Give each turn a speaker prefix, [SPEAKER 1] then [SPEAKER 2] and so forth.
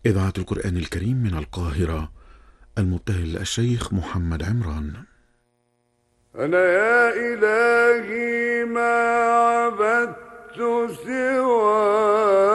[SPEAKER 1] إذاعة القرآن الكريم من القاهرة، المبتهل الشيخ محمد عمران.
[SPEAKER 2] أنا يا إلهي ما عبدت سواك